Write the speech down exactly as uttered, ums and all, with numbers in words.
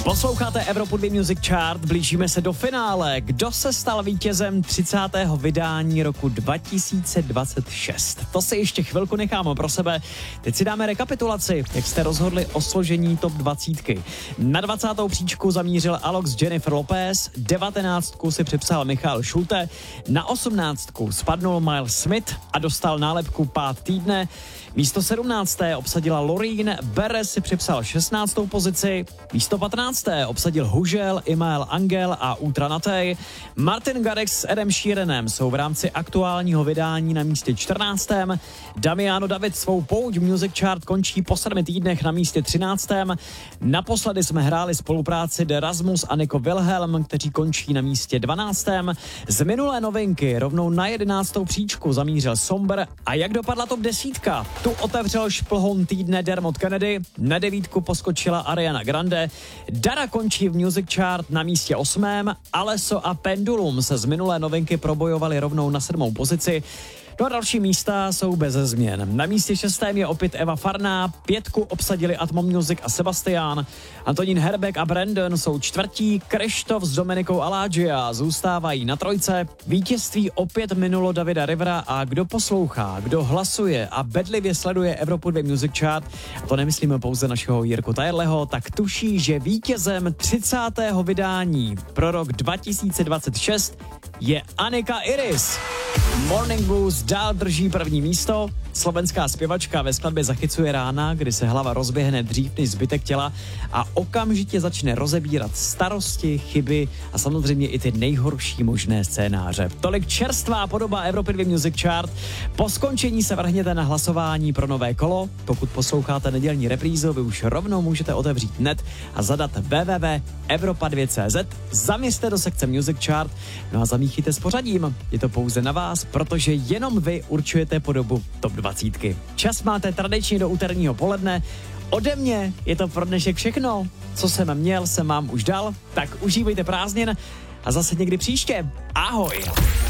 Posloucháte Evropu dva Music Chart, blížíme se do finále. Kdo se stal vítězem třicátého vydání roku dva tisíce dvacet šest? To si ještě chvilku necháme pro sebe. Teď si dáme rekapitulaci, jak jste rozhodli o složení top dvacítky. Na dvacátou příčku zamířil Alok s Jennifer Lopez, devatenáctku si připsal Michal Schulte, na osmnáctku spadnul Miles Smith a dostal nálepku pád týdne. Místo sedmnácté obsadila Loreen, Beres si připsal šestnáctou pozici, místo patnácté obsadil Hužel, Imael Angel a Ultra Natej. Martin Garrix s Edem Sheeranem jsou v rámci aktuálního vydání na místě čtrnáctém. Damiano David svou pouť Music Chart končí po sedmi týdnech na místě třináctém. Naposledy jsme hráli spolupráci The Rasmus a Nico Wilhelm, kteří končí na místě dvanáctém. Z minulé novinky rovnou na jedenáctou příčku zamířil Somber. A jak dopadla top desítka? Tu otevřel šplhon týdne Dermot Kennedy, na devítku poskočila Ariana Grande, Dara končí v Music Chart na místě osmém, Alesso a Pendulum se z minulé novinky probojovali rovnou na sedmou pozici. No a další místa jsou bez změn. Na místě šestém je opět Eva Farná, pětku obsadili Atmo Music a Sebastian, Antonín Herbeck a Brandon jsou čtvrtí, Krištof s Dominikou Aladžia zůstávají na trojce, vítězství opět minulo Davida Rivera a kdo poslouchá, kdo hlasuje a bedlivě sleduje Evropu dva Music Chart, a to nemyslíme pouze našeho Jirku Tajerleho, tak tuší, že vítězem třicátého vydání pro rok dva tisíce dvacet šest je Anika Iris. Morning Blues dál drží první místo. Slovenská zpěvačka ve skladbě zachycuje rána, kdy se hlava rozběhne dřív než zbytek těla a okamžitě začne rozebírat starosti, chyby a samozřejmě i ty nejhorší možné scénáře. Tolik čerstvá podoba Evropy dva Music Chart. Po skončení se vrhněte na hlasování pro nové kolo. Pokud posloucháte nedělní reprízu, vy už rovnou můžete otevřít net a zadat w w w tečka evropa dva tečka cé zet, zaměřte do sekce Music Chart, no a zamíchejte s pořadím. Je to pouze na vás, protože jenom vy určujete podobu top dvacítky. Čas máte tradičně do úterního poledne. Ode mě je to pro dnešek všechno. Co jsem měl, jsem vám už dal, tak užívejte prázdnin a zase někdy příště. Ahoj!